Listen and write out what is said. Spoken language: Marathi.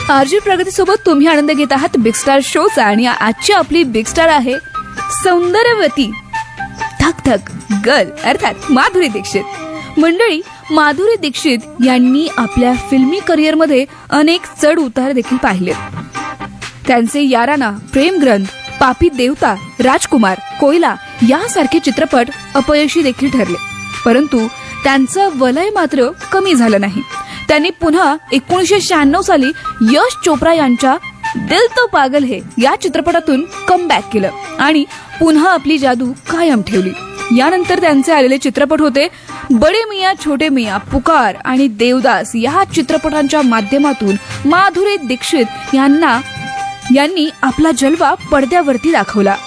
आरजी प्रगती सोबत तुम्ही आनंद घेत आहात बिग स्टार शोचा आणि आजची आपली बिग स्टार आहे सौंदर्यवती धक धक गर्ल अर्थात माधुरी दीक्षित। मंडळी, माधुरी दीक्षित यांनी आपल्या फिल्मी करिअरमध्ये अनेक चढ उतार देखील पाहिले। त्यांचे याराना, प्रेम ग्रंथ, पापी देवता, राजकुमार, कोयला यासारखे चित्रपट अपयशी देखील ठरले, परंतु त्यांचं वलय मात्र कमी झालं नाही। त्यांनी पुन्हा 1996 साली यश चोप्रा यांच्या दिल तो पागल है या चित्रपटातून कमबॅक केलं आणि पुन्हा आपली जादू कायम ठेवली। यानंतर त्यांचे आलेले चित्रपट होते बडे मियां छोटे मियां, पुकार आणि देवदास या चित्रपटांच्या माध्यमातून माधुरी दीक्षित यांनी आपला जलवा पडद्यावरती दाखवला।